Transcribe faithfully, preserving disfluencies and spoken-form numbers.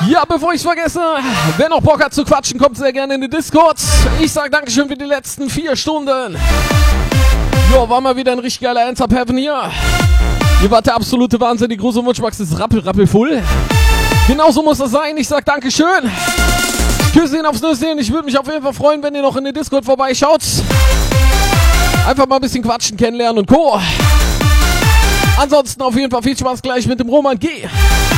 Ja, bevor ich's vergesse, wer noch Bock hat zu quatschen, kommt sehr gerne in die Discord. Ich sag Dankeschön für die letzten vier Stunden. Jo, war mal wieder ein richtig geiler Ends Up Heaven hier. Ihr wart der absolute Wahnsinn, die große Wunschbox ist rappel, rappel voll. Genauso muss das sein, ich sag Dankeschön. Küsschen aufs Nüsschen, ich würde mich auf jeden Fall freuen, wenn ihr noch in die Discord vorbeischaut. Einfach mal ein bisschen quatschen, kennenlernen und Co. Ansonsten auf jeden Fall viel Spaß gleich mit dem Roman G.